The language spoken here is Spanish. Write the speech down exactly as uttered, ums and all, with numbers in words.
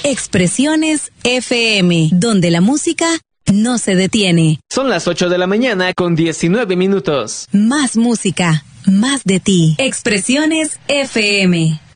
Expresiones F M, donde la música no se detiene. Son las ocho de la mañana con diecinueve minutos. Más música, más de ti. Expresiones F M.